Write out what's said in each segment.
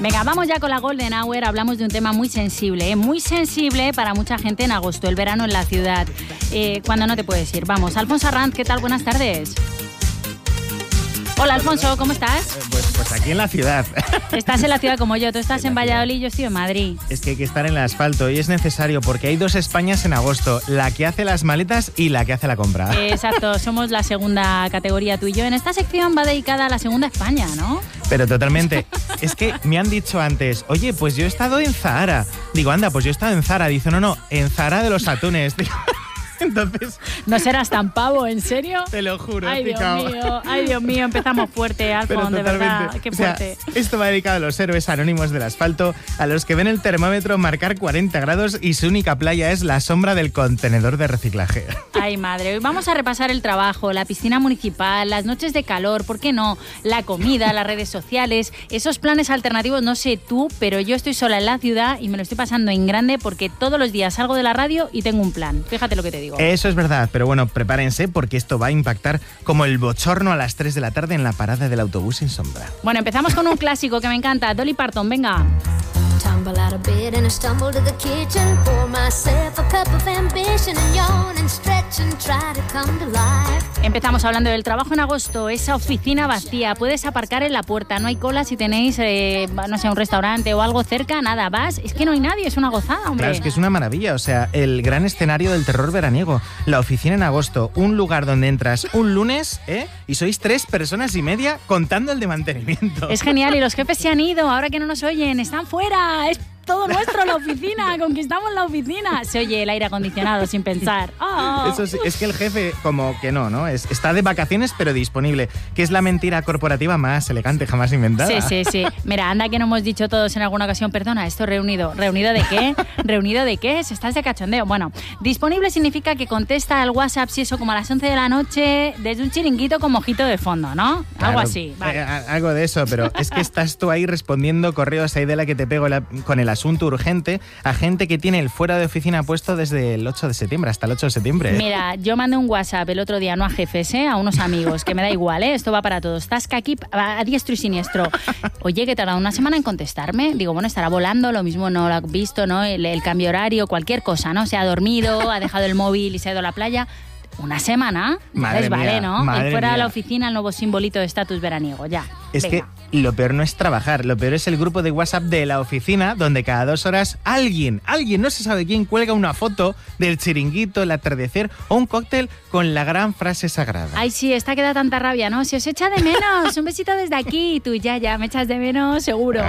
Venga, vamos ya con la Golden Hour. Hablamos de un tema muy sensible, muy sensible para mucha gente en agosto, el verano en la ciudad, cuando no te puedes ir. Vamos, Alfonso Arranz, ¿qué tal? Buenas tardes. Hola, Alfonso, ¿cómo estás? Pues aquí en la ciudad. Estás en la ciudad como yo, tú estás en Valladolid, yo estoy en Madrid. Es que hay que estar en el asfalto y es necesario porque hay dos Españas en agosto, la que hace las maletas y la que hace la compra. Exacto, somos la segunda categoría tú y yo. En esta sección va dedicada a la segunda España, ¿no? Pero totalmente. Es que me han dicho antes, oye, pues yo he estado en Zahara. Digo, anda, pues yo he estado en Zara. Dice, no, en Zahara de los atunes. Digo, entonces... No serás tan pavo, ¿en serio? Te lo juro. Ay, Dios mío, empezamos fuerte, Alfon, de verdad, qué fuerte. O sea, esto va dedicado a los héroes anónimos del asfalto, a los que ven el termómetro marcar 40 grados y su única playa es la sombra del contenedor de reciclaje. Ay, madre, hoy vamos a repasar el trabajo, la piscina municipal, las noches de calor, ¿por qué no? La comida, las redes sociales, esos planes alternativos, no sé tú, pero yo estoy sola en la ciudad y me lo estoy pasando en grande porque todos los días salgo de la radio y tengo un plan. Fíjate lo que te digo. Eso es verdad, pero bueno, prepárense porque esto va a impactar como el bochorno a las 3 de la tarde en la parada del autobús sin sombra. Bueno, empezamos con un clásico que me encanta, Dolly Parton, venga. Tumble out of bed and I stumble to the kitchen. Pour myself a cup of ambition and yawn and stretch and try to come to life. Empezamos hablando del trabajo en agosto, esa oficina vacía. Puedes aparcar en la puerta, no hay cola si tenéis, no sé, un restaurante o algo cerca, nada, vas. Es que no hay nadie, es una gozada, hombre. Claro, es que es una maravilla, o sea, el gran escenario del terror veraniego. La oficina en agosto, un lugar donde entras un lunes, y sois 3 personas y media contando el de mantenimiento. Es genial, y los jefes se han ido, ahora que no nos oyen, están fuera. Es todo nuestro, la oficina, conquistamos la oficina. Se oye el aire acondicionado sin pensar. Oh. Eso sí, es que el jefe como que no, está de vacaciones pero disponible, que es la mentira corporativa más elegante jamás inventada. Sí. Mira, anda que no hemos dicho todos en alguna ocasión, perdona, esto reunido. ¿Reunido de qué? ¿Reunido de qué? ¿Se estás de cachondeo? Bueno, disponible significa que contesta al WhatsApp, si eso, como a las 11 de la noche, desde un chiringuito con mojito de fondo, ¿no? Claro, algo así. Vale. Algo de eso, pero es que estás tú ahí respondiendo correos ahí de la que te pego con el asunto urgente a gente que tiene el fuera de oficina puesto desde el 8 de septiembre hasta el 8 de septiembre. Mira, yo mandé un WhatsApp el otro día, no a jefes, a unos amigos, que me da igual, esto va para todos. Tasca aquí a diestro y siniestro. Oye, que tarda una semana en contestarme. Digo, bueno, estará volando, lo mismo no lo ha visto, ¿no? El cambio horario, cualquier cosa, ¿no? Se ha dormido, ha dejado el móvil y se ha ido a la playa. ¿Una semana? Madre vale, mía, ¿no? madre Y fuera mía. de la oficina, el nuevo simbolito de estatus veraniego, ya. Es Venga. que lo peor no es trabajar, lo peor es el grupo de WhatsApp de la oficina donde cada 2 horas alguien, no se sabe quién, cuelga una foto del chiringuito, el atardecer o un cóctel con la gran frase sagrada. Ay, sí, esta que da tanta rabia, ¿no? Se os echa de menos, un besito desde aquí. Y tú, ya, me echas de menos, seguro.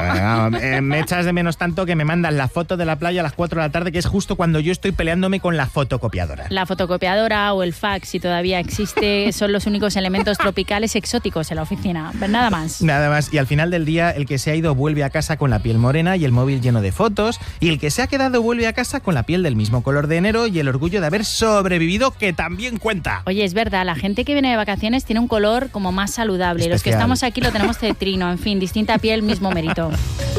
Me echas de menos tanto que me mandan la foto de la playa a las 4 de la tarde, que es justo cuando yo estoy peleándome con la fotocopiadora. La fotocopiadora o el fax, si todavía existe, son los únicos elementos tropicales exóticos en la oficina. Nada más. Nada más. Y al final del día, el que se ha ido vuelve a casa con la piel morena y el móvil lleno de fotos, y el que se ha quedado vuelve a casa con la piel del mismo color de enero y el orgullo de haber sobrevivido, que también cuenta. Oye, es verdad, la gente que viene de vacaciones tiene un color como más saludable. Especial. Los que estamos aquí lo tenemos cetrino, en fin, distinta piel, mismo mérito.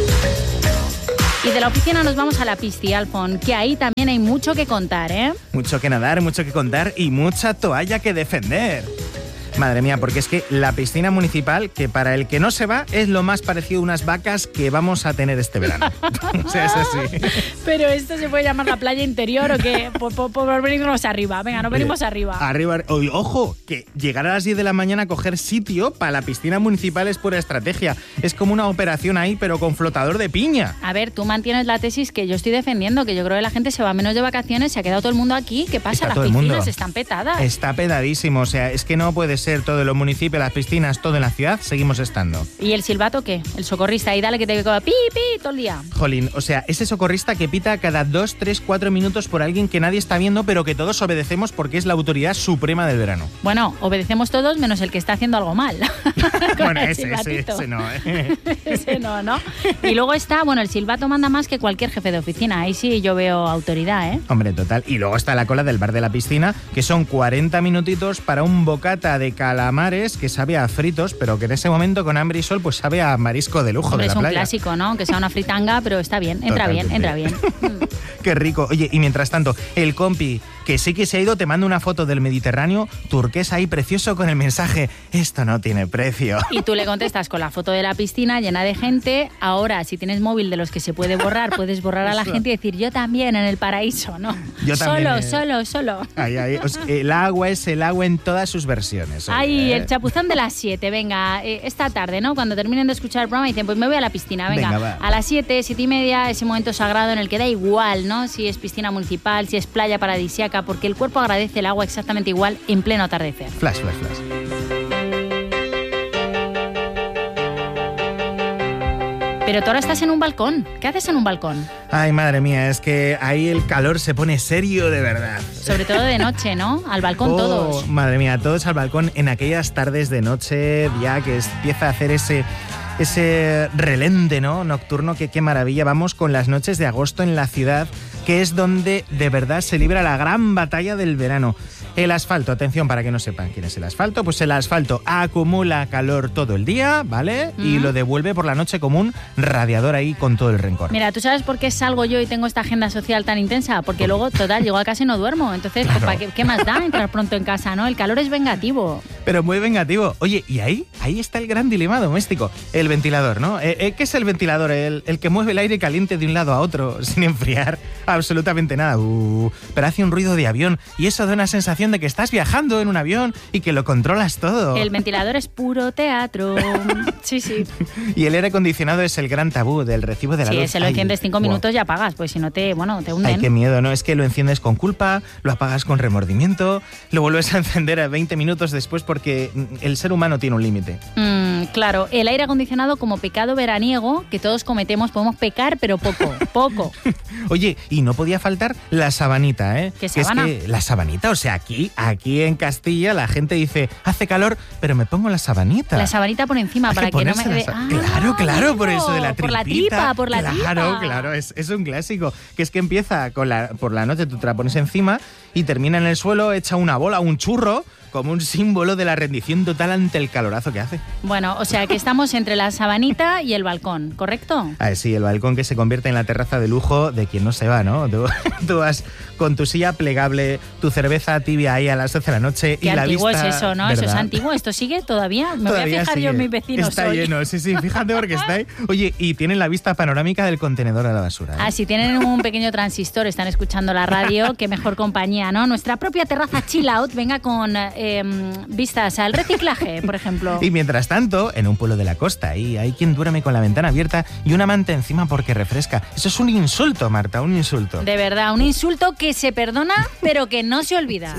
Y de la oficina nos vamos a la Pisti, Alfon, que ahí también hay mucho que contar, ¿eh? Mucho que nadar, mucho que contar y mucha toalla que defender. Madre mía, porque es que la piscina municipal, que para el que no se va, es lo más parecido a unas vacas que vamos a tener este verano. O sea, es así. Pero esto se puede llamar la playa interior o qué, por venirnos arriba. Venga, no venimos arriba. Arriba, ojo, que llegar a las 10 de la mañana a coger sitio para la piscina municipal es pura estrategia. Es como una operación ahí, pero con flotador de piña. A ver, tú mantienes la tesis que yo estoy defendiendo, que yo creo que la gente se va menos de vacaciones, se ha quedado todo el mundo aquí. ¿Qué pasa? Está Las todo el piscinas mundo. están petadas. Está pedadísimo, o sea, es que no puede ser todo en los municipios, las piscinas, todo en la ciudad, seguimos estando. ¿Y el silbato qué? El socorrista, ahí dale que te coja pi, todo el día. Jolín, o sea, ese socorrista que pita cada 2, 3, 4 minutos por alguien que nadie está viendo, pero que todos obedecemos porque es la autoridad suprema del verano. Bueno, obedecemos todos menos el que está haciendo algo mal. Bueno, ese no, Ese no, ¿no? Y luego está, bueno, el silbato manda más que cualquier jefe de oficina. Ahí sí yo veo autoridad, ¿eh? Hombre, total. Y luego está la cola del bar de la piscina, que son 40 minutitos para un bocata de de calamares que sabe a fritos, pero que en ese momento con hambre y sol pues sabe a marisco de lujo. Hombre, de la playa. Es un clásico, ¿no? Aunque sea una fritanga, pero está bien, entra Totalmente. bien. Qué rico. Oye, y mientras tanto, el compi, que sí que se ha ido, te manda una foto del Mediterráneo turquesa ahí precioso con el mensaje: esto no tiene precio. Y tú le contestas con la foto de la piscina llena de gente. Ahora, si tienes móvil de los que se puede borrar, puedes borrar a la gente y decir: yo también en el paraíso, ¿no? Yo también, Solo. Ahí. El agua es el agua en todas sus versiones. Ay, el chapuzón de las 7, venga, esta tarde, ¿no? Cuando terminen de escuchar el programa dicen: pues me voy a la piscina, venga a las 7, 7:30, ese momento sagrado en el que da igual, ¿no? Si es piscina municipal, si es playa paradisíaca, porque el cuerpo agradece el agua exactamente igual en pleno atardecer. Flash. Pero tú ahora estás en un balcón. ¿Qué haces en un balcón? Ay, madre mía, es que ahí el calor se pone serio de verdad. Sobre todo de noche, ¿no? Al balcón todos. Madre mía, todos al balcón en aquellas tardes de noche, ya que empieza a hacer ese relente, ¿no? Nocturno, que qué maravilla. Vamos con las noches de agosto en la ciudad, que es donde de verdad se libra la gran batalla del verano. El asfalto, atención para que no sepan quién es el asfalto, pues el asfalto acumula calor todo el día, ¿vale? Y lo devuelve por la noche como un radiador ahí con todo el rencor. Mira, ¿tú sabes por qué salgo yo y tengo esta agenda social tan intensa? Porque luego, total, llego a casa y no duermo. Entonces, claro. Pues, ¿qué más da entrar pronto en casa, no? El calor es vengativo. Pero muy vengativo. Oye, y ahí está el gran dilema doméstico. El ventilador, ¿no? ¿Qué es el ventilador? El que mueve el aire caliente de un lado a otro sin enfriar absolutamente nada. Pero hace un ruido de avión y eso da una sensación de que estás viajando en un avión y que lo controlas todo. El ventilador es puro teatro. Sí. Y el aire acondicionado es el gran tabú del recibo de la luz. Sí, se lo enciendes 5 minutos y apagas, pues si no te hunden. Ay, qué miedo, ¿no? Es que lo enciendes con culpa, lo apagas con remordimiento, lo vuelves a encender a 20 minutos después porque el ser humano tiene un límite. Claro, el aire acondicionado como pecado veraniego que todos cometemos, podemos pecar, pero poco. Oye, y no podía faltar la sabanita, ¿eh? ¿Qué sabana? Es que la sabanita, o sea, aquí en Castilla la gente dice: hace calor, pero me pongo la sabanita. La sabanita por encima para que no me quede... Claro, por eso de la tripita. Por la tripa. Claro, es un clásico. Que es que empieza por la noche, tú te la pones encima y termina en el suelo hecha una bola, un churro, como un símbolo de la rendición total ante el calorazo que hace. Bueno, o sea que estamos entre la sabanita y el balcón, ¿correcto? Sí, el balcón que se convierte en la terraza de lujo de quien no se va, ¿no? Tú vas con tu silla plegable, tu cerveza tibia ahí a las 12 de la noche. Qué y la antiguo vista, es eso, ¿no? ¿verdad? Eso es antiguo. ¿Esto sigue todavía? Me Todavía voy a fijar sigue. yo en mis vecinos Está hoy. lleno, sí, fíjate porque está ahí. Oye, y tienen la vista panorámica del contenedor de la basura, ¿eh? Si tienen un pequeño transistor, están escuchando la radio, qué mejor compañía, ¿no? Nuestra propia terraza chill out, venga con vistas al reciclaje, por ejemplo. Y mientras tanto, en un pueblo de la costa, ahí hay quien duerme con la ventana abierta y una manta encima porque refresca. Eso es un insulto, Marta, un insulto. De verdad, un insulto que se perdona, pero que no se olvida.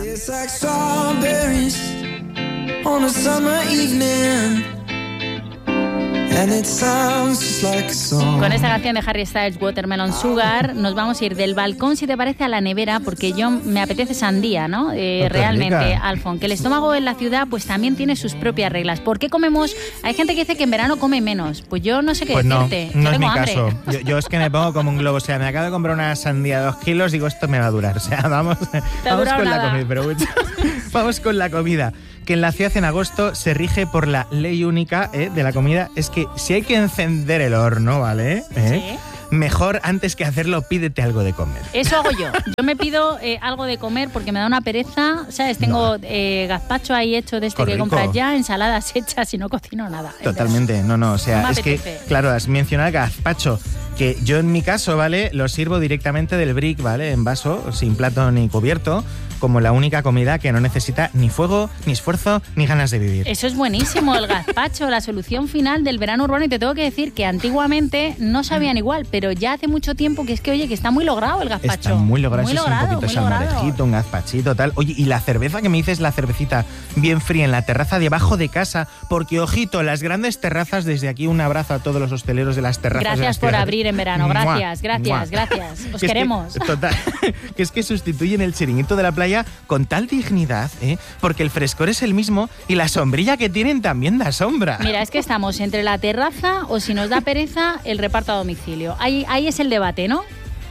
Con esta canción de Harry Styles, Watermelon Sugar, nos vamos a ir del balcón, si te parece, a la nevera, porque yo me apetece sandía, ¿no? Realmente, Alfon, que el estómago en la ciudad pues también tiene sus propias reglas. ¿Por qué comemos? Hay gente que dice que en verano come menos. Pues yo no sé qué decirte. No es mi hambre. caso. Yo es que me pongo como un globo. O sea, me acabo de comprar una sandía de 2 kilos, digo, esto me va a durar. O sea, vamos con la comida. Pero vamos con la comida. Que en la ciudad en agosto se rige por la ley única de la comida. Es que si hay que encender el horno, ¿vale? Sí. Mejor antes que hacerlo, pídete algo de comer. Eso hago yo. Yo me pido algo de comer porque me da una pereza, ¿sabes? Tengo gazpacho ahí hecho de este que compras ya, ensaladas hechas y no cocino nada. Totalmente, no. O sea, es que, claro, has mencionado el gazpacho, que yo en mi caso, ¿vale? Lo sirvo directamente del brick, ¿vale? En vaso, sin plato ni cubierto, como la única comida que no necesita ni fuego, ni esfuerzo, ni ganas de vivir. Eso es buenísimo, el gazpacho, la solución final del verano urbano. Y te tengo que decir que antiguamente no sabían igual, pero ya hace mucho tiempo que es que, oye, que está muy logrado el gazpacho. Está muy logrado, es un poquito salmorejito, un gazpachito, tal. Oye, y la cerveza que me dices, la cervecita bien fría en la terraza debajo de casa, porque, ojito, las grandes terrazas, desde aquí un abrazo a todos los hosteleros de las terrazas. Gracias por abrir en verano, gracias. Os queremos. Total, que es que sustituyen el chiringuito de la playa con tal dignidad, porque el frescor es el mismo y la sombrilla que tienen también da sombra. Mira, es que estamos entre la terraza o, si nos da pereza, el reparto a domicilio. Ahí es el debate, ¿no?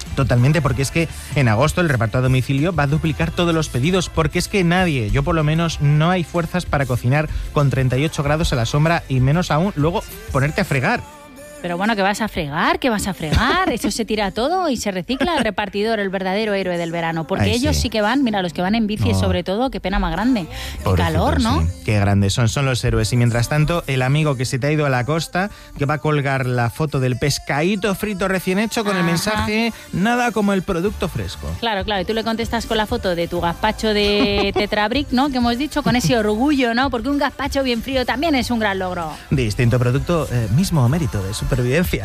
Totalmente, porque es que en agosto el reparto a domicilio va a duplicar todos los pedidos, porque es que nadie, yo por lo menos, no hay fuerzas para cocinar con 38 grados a la sombra y menos aún luego ponerte a fregar. Pero bueno, ¿qué vas a fregar? ¿Qué vas a fregar? Eso se tira todo y se recicla. El repartidor, el verdadero héroe del verano. Porque ellos sí que van, mira, los que van en bici sobre todo, qué pena más grande. Qué calor, ¿no? Sí. Qué grandes son los héroes. Y mientras tanto, el amigo que se te ha ido a la costa, que va a colgar la foto del pescadito frito recién hecho con el mensaje, nada como el producto fresco. Claro, y tú le contestas con la foto de tu gazpacho de Tetrabric, ¿no? Que hemos dicho, con ese orgullo, ¿no? Porque un gazpacho bien frío también es un gran logro. Distinto producto, mismo mérito de supervivencia.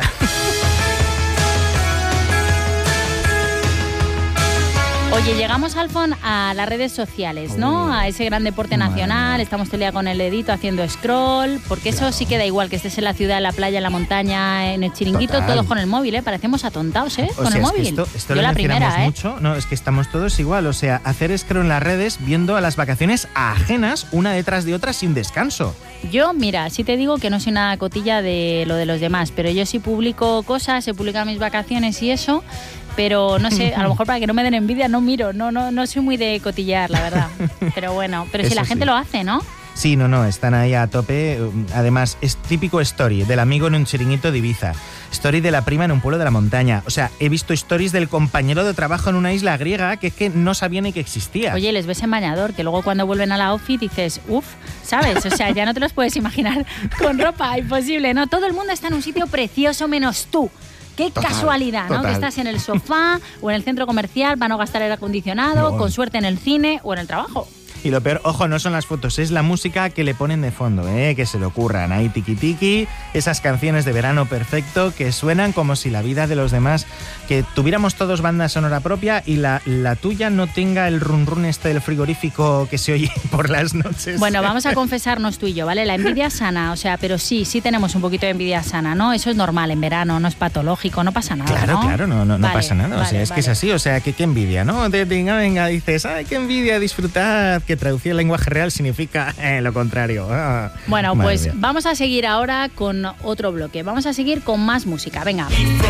Oye, llegamos, Alfon, a las redes sociales, ¿no? A ese gran deporte nacional. Estamos todo el día con el dedito haciendo scroll, porque eso sí que da igual, que estés en la ciudad, en la playa, en la montaña, en el chiringuito, todos con el móvil, ¿eh? Parecemos atontados, ¿eh? Con el móvil. Esto lo mencionamos mucho, ¿no? Es que estamos todos igual, o sea, hacer scroll en las redes viendo a las vacaciones ajenas, una detrás de otra, sin descanso. Yo, mira, sí te digo que no soy nada cotilla de lo de los demás, pero yo sí publico cosas, se publican mis vacaciones y eso. Pero no sé, a lo mejor para que no me den envidia no miro, no soy muy de cotillar, la verdad. Pero bueno, pero si la gente lo hace, ¿no? Sí, no, están ahí a tope. Además, es típico story del amigo en un chiringuito de Ibiza, story de la prima en un pueblo de la montaña. O sea, he visto stories del compañero de trabajo en una isla griega que es que no sabía ni que existía. Oye, les ves en bañador, que luego cuando vuelven a la outfit dices, uff, ¿sabes? O sea, ya no te los puedes imaginar con ropa, imposible, ¿no? Todo el mundo está en un sitio precioso menos tú. Qué casualidad, ¿no? Que estás en el sofá o en el centro comercial para no gastar aire acondicionado, con suerte en el cine o en el trabajo. Y lo peor, ojo, no son las fotos, es la música que le ponen de fondo, que se le ocurran. Ahí tiki tiki, esas canciones de verano perfecto que suenan como si la vida de los demás, que tuviéramos todos banda sonora propia y la tuya no tenga el run run este del frigorífico que se oye por las noches. Bueno, vamos a confesarnos tú y yo, ¿vale? La envidia sana, o sea, pero sí tenemos un poquito de envidia sana, ¿no? Eso es normal en verano, no es patológico, no pasa nada, Claro, ¿no? no pasa nada, o sea, es que es así, o sea, que qué envidia, ¿no? Venga, dices, ay, qué envidia, disfrutad, que traducir el lenguaje real significa lo contrario. Bueno, pues vamos a seguir ahora con otro bloque. Vamos a seguir con más música. Venga.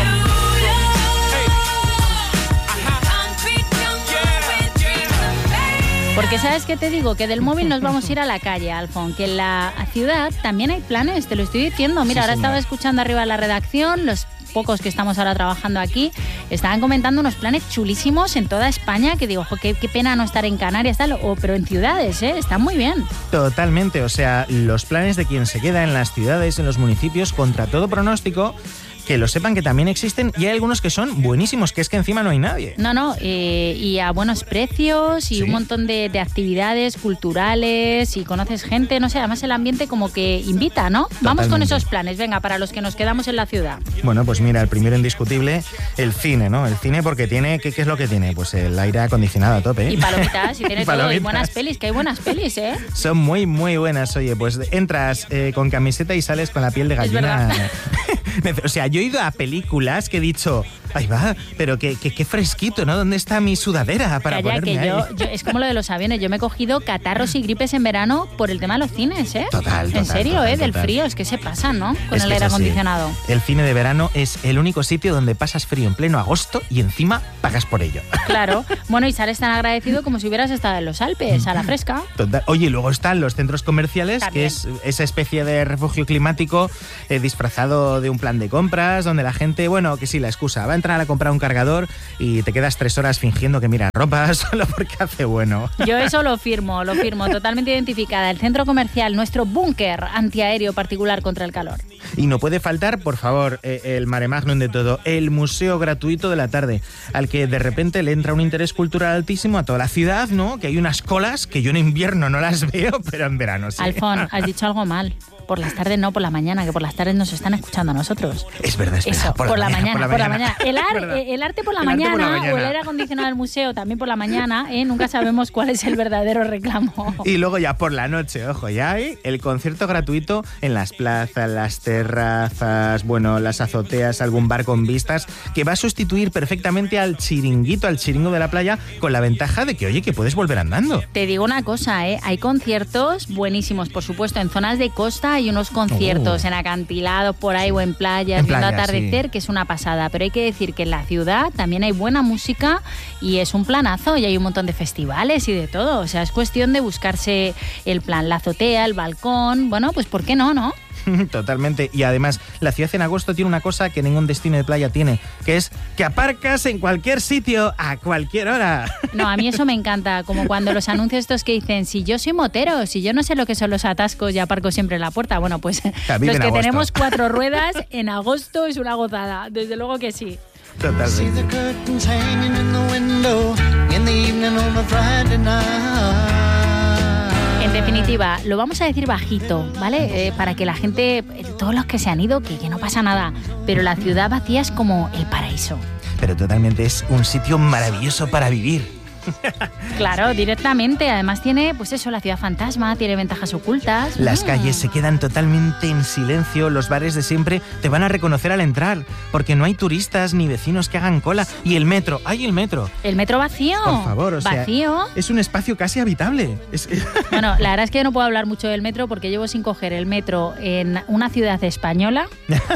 Porque ¿sabes qué te digo? Que del móvil nos vamos a ir a la calle, Alfon. Que en la ciudad también hay planes, te lo estoy diciendo. Mira, ahora estaba escuchando arriba en la redacción, los pocos que estamos ahora trabajando aquí, estaban comentando unos planes chulísimos en toda España, que digo, ojo, qué pena no estar en Canarias, tal, pero en ciudades, están muy bien. Totalmente, o sea, los planes de quien se queda en las ciudades, en los municipios, contra todo pronóstico, que lo sepan que también existen, y hay algunos que son buenísimos, que es que encima no hay nadie. Y a buenos precios y un montón de actividades culturales y conoces gente, no sé, además el ambiente como que invita, ¿no? Totalmente. Vamos con esos planes, venga, para los que nos quedamos en la ciudad. Bueno, pues mira, el primero indiscutible, el cine, ¿no? El cine porque tiene, ¿qué es lo que tiene? Pues el aire acondicionado a tope, Y palomitas, y tiene todo, y buenas pelis, que hay buenas pelis, Son muy, muy buenas, oye, pues entras con camiseta y sales con la piel de gallina. O sea, yo he ido a películas que he dicho, ahí va, pero qué fresquito, ¿no? ¿Dónde está mi sudadera para ponerme que ahí? yo, es como lo de los aviones, yo me he cogido catarros y gripes en verano por el tema de los cines, Total. En serio, del frío, es que se pasan, ¿no? Con el aire acondicionado. El cine de verano es el único sitio donde pasas frío en pleno agosto y encima pagas por ello. Claro, bueno, y sales tan agradecido como si hubieras estado en los Alpes, a la fresca. Total. Oye, y luego están los centros comerciales, también, que es esa especie de refugio climático disfrazado de un plan de compras, donde la gente, bueno, que sí, la excusa, va a entrar a comprar un cargador y te quedas 3 horas fingiendo que miras ropa solo porque hace bueno. Yo eso lo firmo, totalmente identificada. El centro comercial, nuestro búnker antiaéreo particular contra el calor. Y no puede faltar, por favor, el mare magnum de todo, el museo gratuito de la tarde, al que de repente le entra un interés cultural altísimo a toda la ciudad, ¿no? Que hay unas colas que yo en invierno no las veo, pero en verano sí. Alfon, has dicho algo mal. Por las tardes no, por la mañana, que por las tardes nos están escuchando a nosotros. Es verdad, Eso, por la mañana. El arte por la mañana o el aire acondicionado del museo también por la mañana, nunca sabemos cuál es el verdadero reclamo. Y luego ya por la noche, ojo, ya hay el concierto gratuito en las plazas, las terrazas, bueno, las azoteas, algún bar con vistas, que va a sustituir perfectamente al chiringo de la playa, con la ventaja de que, oye, que puedes volver andando. Te digo una cosa, hay conciertos buenísimos, por supuesto, en zonas de costa, música y unos conciertos en acantilados por ahí o en playas, viendo atardecer, que es una pasada. Pero hay que decir que en la ciudad también hay buena música y es un planazo y hay un montón de festivales y de todo. O sea, es cuestión de buscarse el plan, la azotea, el balcón. Bueno, pues ¿por qué no, no? Totalmente. Y además, la ciudad en agosto tiene una cosa que ningún destino de playa tiene, que es que aparcas en cualquier sitio a cualquier hora. No, a mí eso me encanta, como cuando los anuncios estos que dicen, si yo soy motero, si yo no sé lo que son los atascos y aparco siempre en la puerta. Bueno, pues los que tenemos 4 ruedas, en agosto es una gozada, desde luego que sí. Totalmente. En definitiva, lo vamos a decir bajito, ¿vale? Para que la gente, todos los que se han ido, que no pasa nada, pero la ciudad vacía es como el paraíso. Pero totalmente es un sitio maravilloso para vivir. Claro, directamente. Además tiene, pues eso, la ciudad fantasma, tiene ventajas ocultas. Las calles se quedan totalmente en silencio, los bares de siempre te van a reconocer al entrar, porque no hay turistas ni vecinos que hagan cola. Y el metro, ¡ay, el metro! El metro vacío. Por favor, o sea, vacío. Es un espacio casi habitable. Bueno, la verdad es que yo no puedo hablar mucho del metro porque llevo sin coger el metro en una ciudad española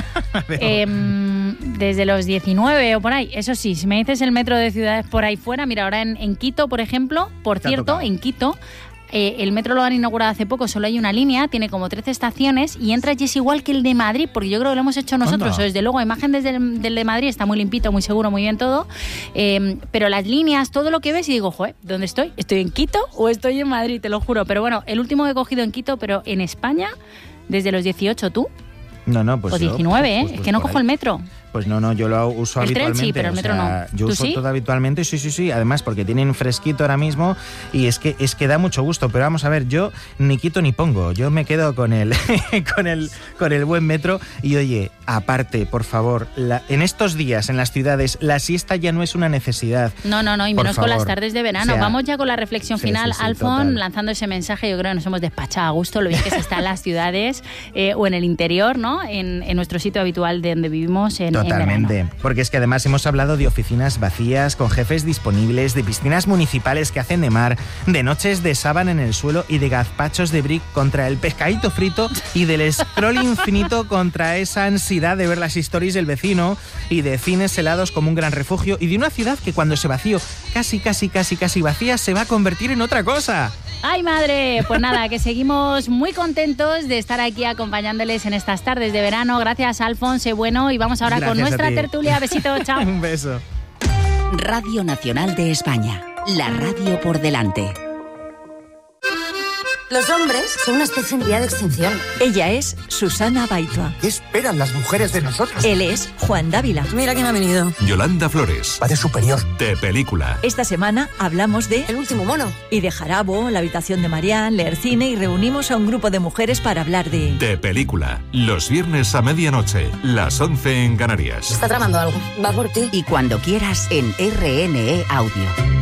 desde los 19 o por ahí. Eso sí, si me dices el metro de ciudades por ahí fuera, mira, ahora en Quito, por ejemplo, por cierto, en Quito, el metro lo han inaugurado hace poco, solo hay una línea, tiene como 13 estaciones y entras y es igual que el de Madrid, porque yo creo que lo hemos hecho nosotros. O desde luego, la imagen desde el de Madrid está muy limpito, muy seguro, muy bien todo, pero las líneas, todo lo que ves y digo, joder, ¿dónde estoy? ¿Estoy en Quito o estoy en Madrid? Te lo juro. Pero bueno, el último que he cogido en Quito, pero en España, desde los 18, ¿tú? No, pues o 19, pues, es que no cojo el metro. Pues no, yo lo uso habitualmente. El tren sí, pero el metro no. Yo uso todo habitualmente, sí. Además, porque tienen fresquito ahora mismo y es que da mucho gusto. Pero vamos a ver, yo ni quito ni pongo. Yo me quedo con el con el buen metro. Y oye, aparte, por favor, en estos días en las ciudades, la siesta ya no es una necesidad. No, y menos con las tardes de verano. O sea, vamos ya con la reflexión final, sí, Alfon, lanzando ese mensaje. Yo creo que nos hemos despachado a gusto lo bien que se está en las ciudades o en el interior, ¿no? En nuestro sitio habitual de donde vivimos Totalmente, porque es que además hemos hablado de oficinas vacías, con jefes disponibles, de piscinas municipales que hacen de mar, de noches de sábana en el suelo y de gazpachos de brick contra el pescadito frito y del scroll infinito contra esa ansiedad de ver las stories del vecino y de cines helados como un gran refugio y de una ciudad que cuando se vació casi vacía se va a convertir en otra cosa. ¡Ay, madre! Pues nada, que seguimos muy contentos de estar aquí acompañándoles en estas tardes de verano. Gracias, Alfonso, bueno, y vamos ahora con nuestra tertulia. Besito, chao. Un beso. Radio Nacional de España, la radio por delante. Los hombres son una especie en vía de extinción. Ella es Susana Baitua. ¿Qué esperan las mujeres de nosotros? Él es Juan Dávila. Mira quién ha venido. Yolanda Flores. Padre superior. De Película. Esta semana hablamos de El último mono. Y de Jarabo, La habitación de Marianne, leer cine y reunimos a un grupo de mujeres para hablar de Película. Los viernes a medianoche, las 11 en Canarias. Está tramando algo. Va por ti. Y cuando quieras en RNE Audio.